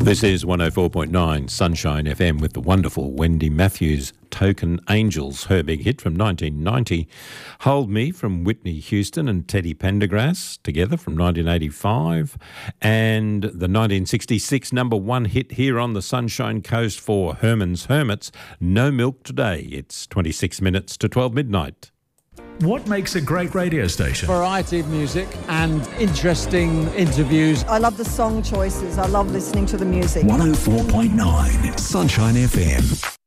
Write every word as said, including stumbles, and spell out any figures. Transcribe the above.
This is one oh four point nine Sunshine F M with the wonderful Wendy Matthews, Token Angels, her big hit from nineteen ninety. Hold Me from Whitney Houston and Teddy Pendergrass together from nineteen eighty-five. And the nineteen sixty-six number one hit here on the Sunshine Coast for Herman's Hermits, No Milk Today. It's twenty-six minutes to twelve midnight. What makes a great radio station? Variety of music and interesting interviews. I love the song choices. I love listening to the music. one oh four point nine Sunshine F M.